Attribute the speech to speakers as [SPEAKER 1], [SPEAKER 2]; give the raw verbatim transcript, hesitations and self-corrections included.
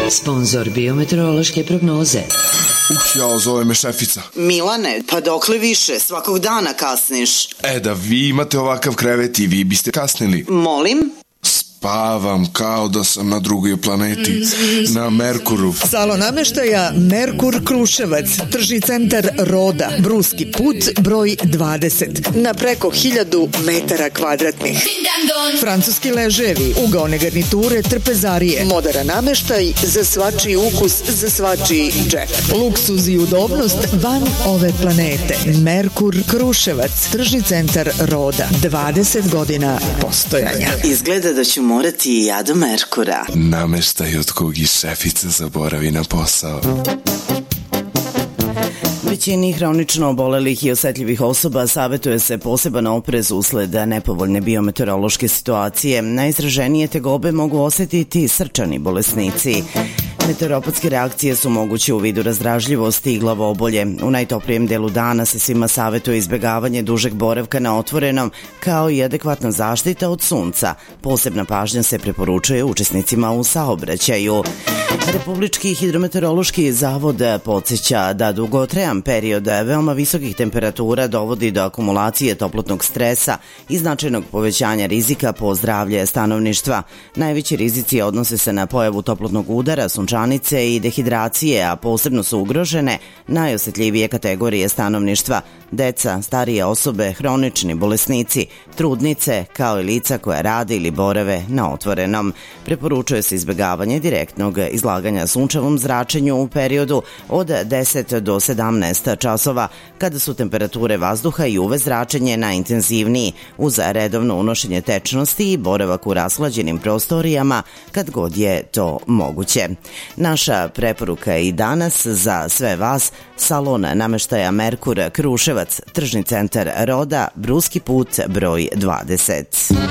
[SPEAKER 1] Sponzor biometeorološke prognoze.
[SPEAKER 2] Uh, jao, zove me šefica.
[SPEAKER 3] Milane, pa dokle više? Svakog dana kasniš.
[SPEAKER 2] E, da vi imate ovakav krevet i vi biste kasnili.
[SPEAKER 3] Molim?
[SPEAKER 2] Spavam kao da sam na drugoj planeti, na Merkuru.
[SPEAKER 4] Salon nameštaja Merkur Kruševac, tržni centar Roda, Bruski put, broj dvadeset, na preko hiljadu metara kvadratnih. Francuski leževi, ugaone garniture, trpezarije, moderan nameštaj za svačiji ukus, za svačiji džep. Luksuz i udobnost van ove planete. Merkur Kruševac, tržni centar Roda, dvadeset godina postojanja.
[SPEAKER 3] Izgleda da ću morati i ja do Merkura.
[SPEAKER 2] Nameštaj od kog i šefica zaboravi na posao.
[SPEAKER 5] Većini hronično obolelih i osetljivih osoba savjetuje se poseban oprez usled nepovoljne biometeorološke situacije. Najizraženije tegobe mogu osetiti srčani bolesnici. Meteoropatske reakcije su moguće u vidu razdražljivosti i glavobolje. U najtoplijem delu dana se svima savjetuje izbjegavanje dužeg boravka na otvorenom, kao i adekvatna zaštita od sunca. Posebna pažnja se preporučuje učesnicima u saobraćaju. Republički hidrometeorološki zavod podsjeća da dugotrajan period veoma visokih temperatura dovodi do akumulacije toplotnog stresa i značajnog povećanja rizika po zdravlje stanovništva. Najveći rizici odnose se na pojavu toplotnog udara, sunčanice i dehidracije, a posebno su ugrožene najosetljivije kategorije stanovništva: deca, starije osobe, hronični bolesnici, trudnice, kao i lica koja rade ili borave na otvorenom. Preporučuje se izbjegavanje direktnog izlaganja sunčevom zračenju u periodu od deset do sedamnaest časova, kada su temperature vazduha i U V zračenje najintenzivniji, uz redovno unošenje tečnosti i boravak u rashlađenim prostorijama kad god je to moguće. Naša preporuka i danas za sve vas: salon nameštaja Merkur Kruševac, tržni centar Roda, Bruski put, broj dvadeset.